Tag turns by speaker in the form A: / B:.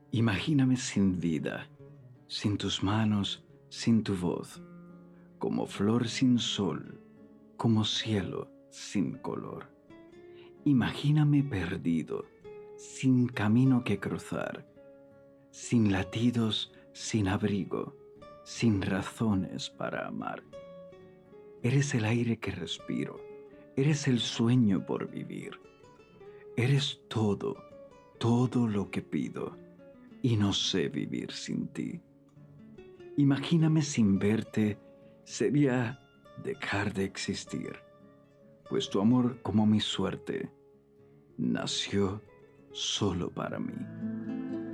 A: Imagíname sin vida, sin tus manos, sin tu voz, como flor sin sol, como cielo sin color. Imagíname perdido, sin camino que cruzar, sin latidos, sin abrigo, sin razones para amar. Eres el aire que respiro, eres el sueño por vivir, eres todo, todo lo que pido, y no sé vivir sin ti. Imagíname sin verte, sería dejar de existir, pues tu amor, como mi suerte, nació solo para mí.